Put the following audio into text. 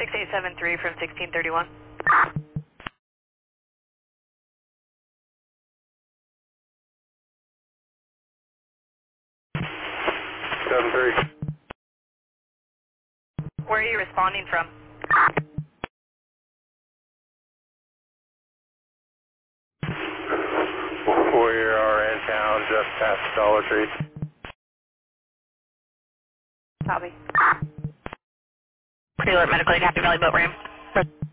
6873 from 1631. 73. Where are you responding from? We are in town just past Dollar Tree. Copy. Pre-alert medical, Happy Valley Boat Ramp.